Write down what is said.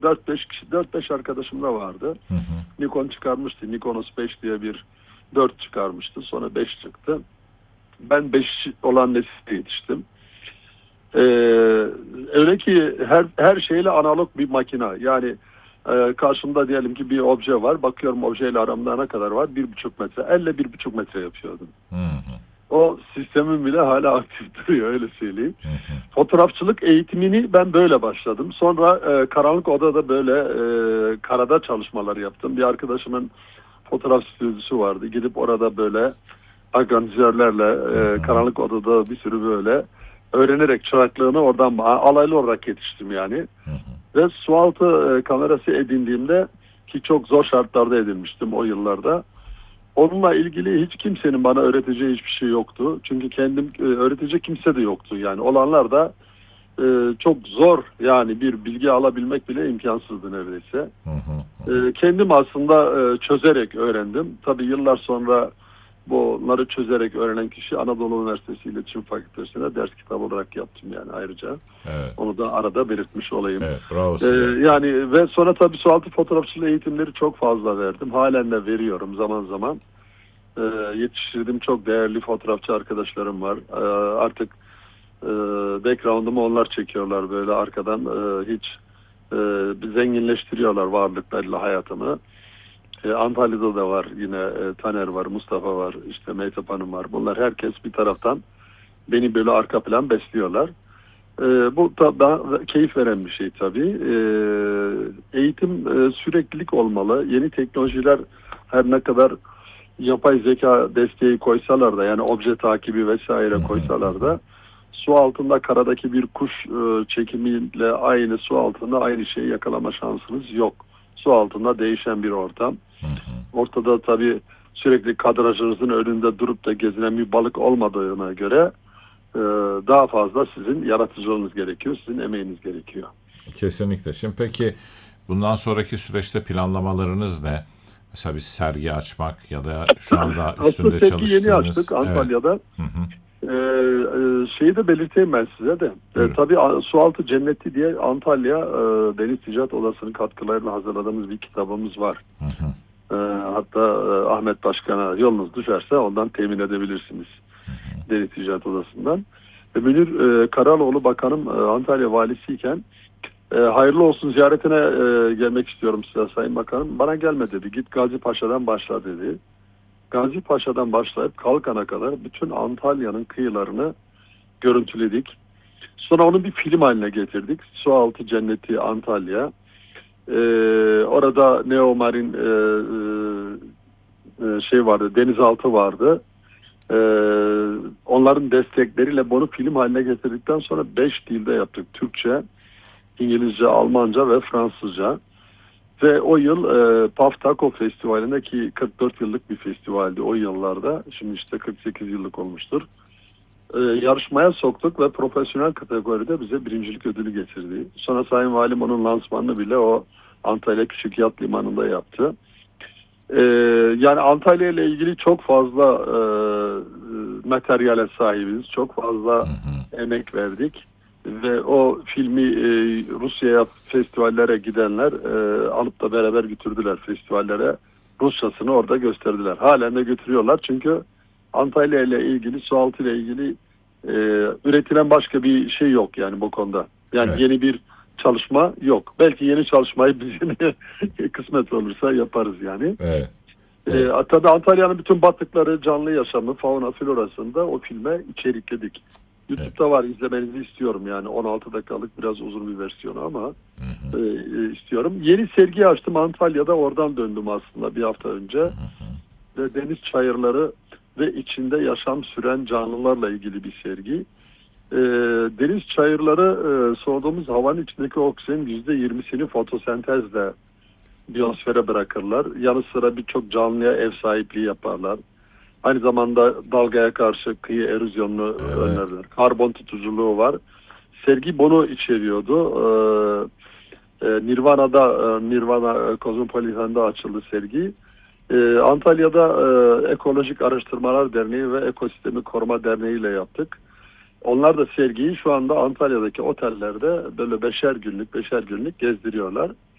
4-5 kişi, 4-5 arkadaşım da vardı. Hı hı. Nikon çıkarmıştı. Nikonos 5 diye bir 4 çıkarmıştı. Sonra 5 çıktı. Ben 5 olan nesile yetiştim. Ee, Öyle ki her şeyle analog bir makina. Yani karşımda diyelim ki bir obje var. Bakıyorum objeyle aramda ne kadar var? 1,5 metre. Elle 1,5 metre yapıyordum. Hı hı. O sistemin bile hala aktif duruyor, öyle söyleyeyim. Hı hı. Fotoğrafçılık eğitimini ben böyle başladım. Sonra karanlık odada böyle karada çalışmalar yaptım. Bir arkadaşımın fotoğraf stüdyosu vardı. Gidip orada böyle organizörlerle karanlık odada bir sürü böyle öğrenerek çıraklığını oradan alaylı olarak yetiştim yani. Hı hı. Ve sualtı kamerası edindiğimde, ki çok zor şartlarda edinmiştim o yıllarda. Onunla ilgili hiç kimsenin bana öğreteceği hiçbir şey yoktu. Çünkü kendim öğretecek kimse de yoktu. Yani olanlar da çok zor, yani bir bilgi alabilmek bile imkansızdı neredeyse. Hı hı. Kendim aslında çözerek öğrendim. Tabii yıllar sonra bunları çözerek öğrenen kişi Anadolu Üniversitesi İletişim Fakültesi'ne ders kitabı olarak yaptım yani ayrıca. Evet. Onu da arada belirtmiş olayım. Evet, bravo size. Yani ve sonra tabii sualtı fotoğrafçılığı eğitimleri çok fazla verdim. Halen de veriyorum zaman zaman. Yetiştirdiğim çok değerli fotoğrafçı arkadaşlarım var. Artık background'umu onlar çekiyorlar böyle arkadan. Hiç bir zenginleştiriyorlar varlıklarıyla hayatımı. Antalya'da da var yine, Taner var, Mustafa var, işte Mehtap Hanım var. Bunlar herkes bir taraftan beni böyle arka plan besliyorlar. Bu da bana keyif veren bir şey tabii. Eğitim süreklilik olmalı. Yeni teknolojiler her ne kadar yapay zeka desteği koysalar da, yani obje takibi vesaire koysalar da, su altında karadaki bir kuş çekimiyle aynı su altında aynı şeyi yakalama şansınız yok. Su altında değişen bir ortam. Ortada tabii sürekli kadrajınızın önünde durup da gezinen bir balık olmadığına göre daha fazla sizin yaratıcılığınız gerekiyor, sizin emeğiniz gerekiyor. Kesinlikle. Şimdi peki bundan sonraki süreçte planlamalarınız ne? Mesela bir sergi açmak ya da şu anda Aslında üstünde sergi yeni çalıştığınız... açtık Evet. Antalya'da. Hı hı. Şeyi de belirteyim ben size de. Buyurun. Tabii Sualtı Cenneti diye Antalya Deniz Ticaret Odası'nın katkılarıyla hazırladığımız bir kitabımız var. Hı hı. Hatta Ahmet Başkan'a yolunuz düşerse ondan temin edebilirsiniz. Deniz Ticaret Odası'ndan. Münir Karaloğlu Bakanım Antalya Valisi'yken hayırlı olsun ziyaretine gelmek istiyorum size Sayın Bakanım. Bana gelme dedi. Git Gazi Paşa'dan başla dedi. Gazi Paşa'dan başlayıp Kalkan'a kadar bütün Antalya'nın kıyılarını görüntüledik. Sonra onu bir film haline getirdik. Sualtı Cenneti Antalya. Orada Neomar'in şey vardı, denizaltı vardı. Onların destekleriyle bunu film haline getirdikten sonra 5 dilde yaptık. Türkçe, İngilizce, Almanca ve Fransızca. Ve o yıl PAF Taco Festivali'nde, ki 44 yıllık bir festivaldi o yıllarda. Şimdi işte 48 yıllık olmuştur. Yarışmaya soktuk ve profesyonel kategoride bize birincilik ödülü getirdi. Sonra Sayın Valim onun lansmanını bile o Antalya Küçük Yat Limanı'nda yaptı. Yani Antalya ile ilgili çok fazla materyale sahibiz. Çok fazla emek verdik. Ve o filmi Rusya'ya festivallere gidenler alıp da beraber götürdüler festivallere. Rusçasını orada gösterdiler. Halen de götürüyorlar çünkü Antalya ile ilgili, sualtı ile ilgili üretilen başka bir şey yok yani bu konuda. Yani Evet. yeni bir çalışma yok. Belki yeni çalışmayı biz yine kısmet olursa yaparız yani. Evet. Evet. Tabii Antalya'nın bütün batıkları, canlı yaşamı, fauna, florasını da o filme içerikledik. YouTube'da var, izlemenizi istiyorum yani 16 dakikalık biraz uzun bir versiyonu ama istiyorum. Yeni sergi açtım Antalya'da, oradan döndüm aslında bir hafta önce. Ve deniz çayırları ve içinde yaşam süren canlılarla ilgili bir sergi. Deniz çayırları soğuduğumuz havanın içindeki oksijenin %20'sini fotosentezle biyosfere bırakırlar. Yanı sıra birçok canlıya ev sahipliği yaparlar. Aynı zamanda dalgaya karşı kıyı erozyonunu önlerler. Karbon tutuculuğu var. Sergi bunu içeriyordu. Nirvana Kozmopolitan'da açıldı sergi. Antalya'da Ekolojik Araştırmalar Derneği ve Ekosistemi Koruma Derneği ile yaptık. Onlar da sergiyi şu anda Antalya'daki otellerde böyle beşer günlük gezdiriyorlar.